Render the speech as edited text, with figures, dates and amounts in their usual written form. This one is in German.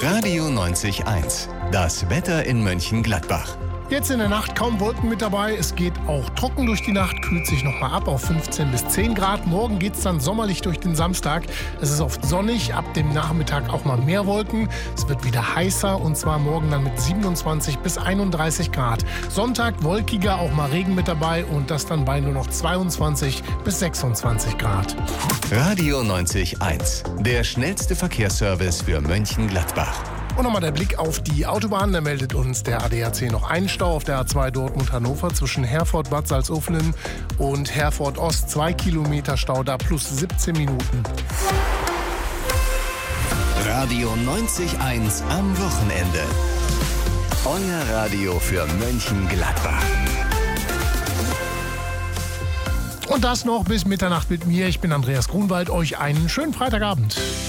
Radio 90.1. Das Wetter in Mönchengladbach. Jetzt in der Nacht kaum Wolken mit dabei. Es geht auch trocken durch die Nacht, kühlt sich nochmal ab auf 15 bis 10 Grad. Morgen geht es dann sommerlich durch den Samstag. Es ist oft sonnig, ab dem Nachmittag auch mal mehr Wolken. Es wird wieder heißer und zwar morgen dann mit 27 bis 31 Grad. Sonntag wolkiger, auch mal Regen mit dabei und das dann bei nur noch 22 bis 26 Grad. Radio 90.1. Der schnellste Verkehrsservice für Mönchengladbach. Und nochmal der Blick auf die Autobahn. Da meldet uns der ADAC noch einen Stau auf der A2 Dortmund-Hannover zwischen Herford-Bad Salzuflen und Herford-Ost. 2 Kilometer Stau da plus 17 Minuten. Radio 90.1 am Wochenende. Euer Radio für Mönchengladbach. Und das noch bis Mitternacht mit mir. Ich bin Andreas Grunwald. Euch einen schönen Freitagabend.